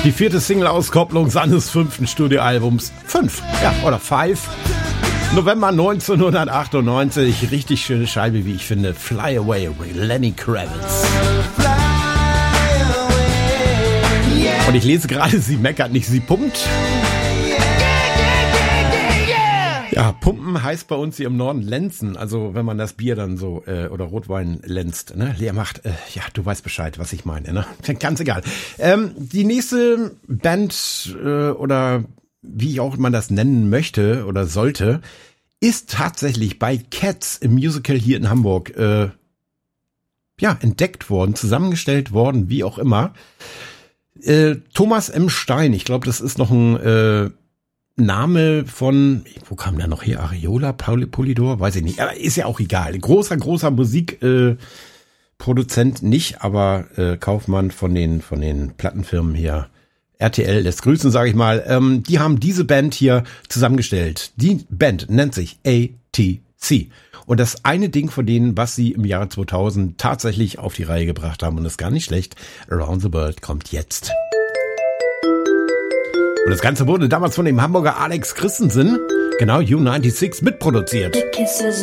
Die 4. Single-Auskopplung seines 5. Studioalbums. 5, ja, oder 5. November 1998. Richtig schöne Scheibe, wie ich finde. Fly Away, Lenny Kravitz. Und ich lese gerade, sie meckert nicht, sie pumpt. Ja, pumpen heißt bei uns hier im Norden lenzen, also wenn man das Bier dann so oder Rotwein lenzt, ne, leer macht. Ja, du weißt Bescheid, was ich meine, ne? Ganz egal. Die nächste Band oder wie auch man das nennen möchte oder sollte, ist tatsächlich bei Cats im Musical hier in Hamburg entdeckt worden, zusammengestellt worden, wie auch immer. Thomas M. Stein, ich glaube, das ist noch ein Name von, wo kam der noch her? Areola, Polydor, weiß ich nicht. Aber ist ja auch egal. Großer Musikproduzent nicht, aber Kaufmann von den Plattenfirmen hier. RTL lässt grüßen, sage ich mal. Die haben diese Band hier zusammengestellt. Die Band nennt sich ATC. Und das eine Ding von denen, was sie im Jahre 2000 tatsächlich auf die Reihe gebracht haben, und das ist gar nicht schlecht, Around the World kommt jetzt. Und das Ganze wurde damals von dem Hamburger Alex Christensen, genau, U96, mitproduziert. The kisses